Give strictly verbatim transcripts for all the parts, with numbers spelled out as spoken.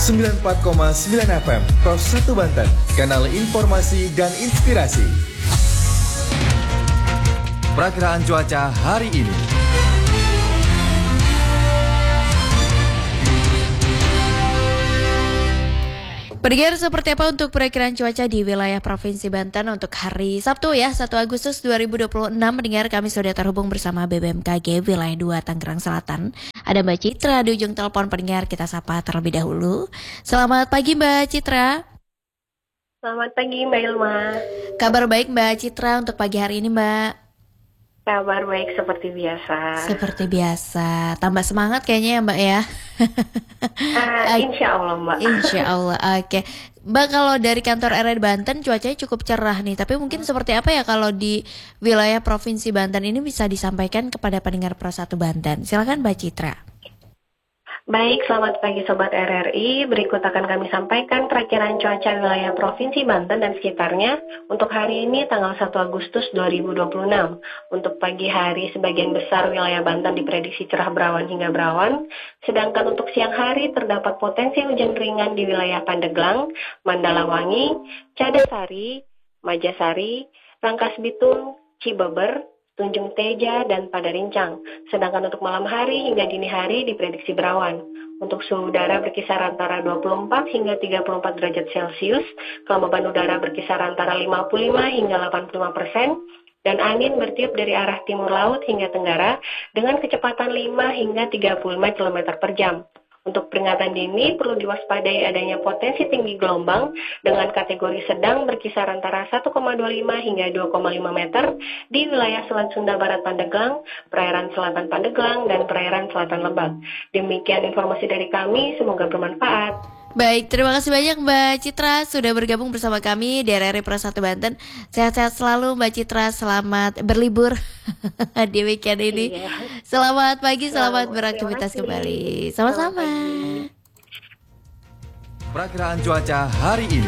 sembilan puluh empat koma sembilan F M Pros satu Banten, kanal informasi dan inspirasi. Perakiraan cuaca hari ini. Pendengar, seperti apa untuk perakiraan cuaca di wilayah Provinsi Banten untuk hari Sabtu ya, satu Agustus dua ribu dua puluh enam. Pendengar, kami sudah terhubung bersama B B M K G wilayah dua Tangerang Selatan. Ada Mbak Citra di ujung telepon. Pendengar, kita sapa terlebih dahulu. Selamat pagi Mbak Citra. Selamat pagi Mbak Ilma. Kabar baik Mbak Citra untuk pagi hari ini Mbak? Kabar baik seperti biasa. Seperti biasa. Tambah semangat kayaknya ya Mbak ya. uh, insya Allah Mbak. Insya Allah. Oke, Mbak, kalau dari kantor R R Banten cuacanya cukup cerah nih. Tapi mungkin seperti apa ya kalau di wilayah Provinsi Banten ini bisa disampaikan kepada pendengar Pro satu Banten. Silakan Mbak Citra. Baik, selamat pagi Sobat R R I. Berikut akan kami sampaikan perakiraan cuaca wilayah Provinsi Banten dan sekitarnya untuk hari ini tanggal satu Agustus dua ribu dua puluh enam. Untuk pagi hari, sebagian besar wilayah Banten diprediksi cerah berawan hingga berawan. Sedangkan untuk siang hari terdapat potensi hujan ringan di wilayah Pandeglang, Mandalawangi, Cadasari, Majasari, Rangkas Bitung, Cibeber, Tunjung Teja, dan Padarincang. Sedangkan untuk malam hari hingga dini hari diprediksi berawan. Untuk suhu udara berkisar antara dua puluh empat hingga tiga puluh empat derajat Celcius, kelembaban udara berkisar antara lima puluh lima hingga delapan puluh lima persen, dan angin bertiup dari arah timur laut hingga tenggara dengan kecepatan lima hingga tiga puluh lima kilometer per jam. Untuk peringatan dini perlu diwaspadai adanya potensi tinggi gelombang dengan kategori sedang berkisar antara satu koma dua lima hingga dua koma lima meter di wilayah Selat Sunda Barat Pandeglang, perairan selatan Pandeglang, dan perairan selatan Lebak. Demikian informasi dari kami, semoga bermanfaat. Baik, terima kasih banyak Mbak Citra sudah bergabung bersama kami di R R I Pro satu Banten. Sehat-sehat selalu Mbak Citra, selamat berlibur di weekend ini. Iya. Selamat pagi, selamat, selamat beraktivitas kembali. Sama-sama. Perakiraan cuaca hari ini.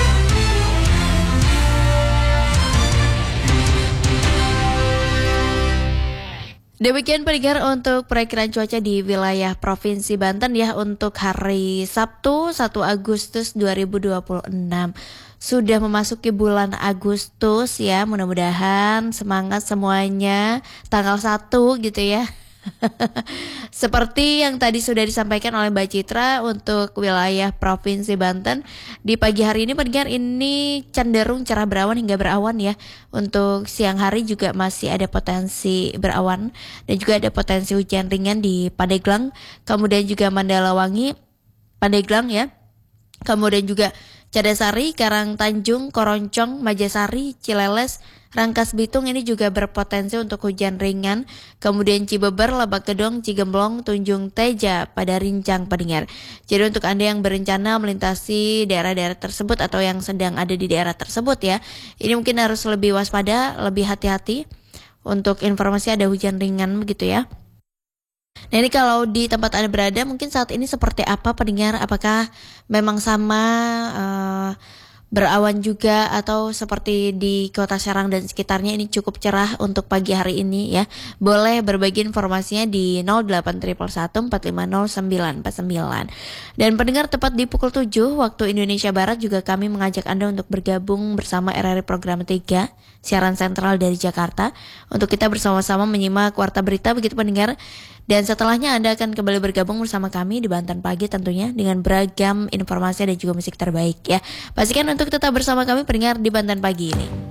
Demikian pendengar untuk perakiraan cuaca di wilayah Provinsi Banten ya untuk hari Sabtu satu Agustus dua ribu dua puluh enam. Sudah memasuki bulan Agustus ya, mudah-mudahan semangat semuanya tanggal satu gitu ya. Seperti yang tadi sudah disampaikan oleh Mbak Citra untuk wilayah Provinsi Banten di pagi hari ini pendengar ini cenderung cerah berawan hingga berawan ya. Untuk siang hari juga masih ada potensi berawan dan juga ada potensi hujan ringan di Pandeglang, kemudian juga Mandalawangi, Pandeglang ya. Kemudian juga Cadasari, Karang Tanjung, Koroncong, Majasari, Cileles, Rangkas Bitung ini juga berpotensi untuk hujan ringan. Kemudian Cibeber, Lebak Gedong, Cigemblong, Tunjung Teja, Padarincang pendengar. Jadi untuk Anda yang berencana melintasi daerah-daerah tersebut atau yang sedang ada di daerah tersebut ya, ini mungkin harus lebih waspada, lebih hati-hati. Untuk informasi ada hujan ringan begitu ya. Nah ini kalau di tempat Anda berada mungkin saat ini seperti apa pendengar? Apakah memang sama uh, berawan juga atau seperti di Kota Serang dan sekitarnya ini cukup cerah untuk pagi hari ini ya? Boleh berbagi informasinya di nol delapan satu satu empat lima nol sembilan empat sembilan. Dan pendengar, tepat di pukul tujuh waktu Indonesia Barat juga kami mengajak Anda untuk bergabung bersama R R I Program tiga siaran sentral dari Jakarta untuk kita bersama-sama menyimak warta berita begitu pendengar. Dan setelahnya Anda akan kembali bergabung bersama kami di Banten Pagi tentunya dengan beragam informasi dan juga musik terbaik ya. Pastikan untuk tetap bersama kami pendengar di Banten Pagi ini.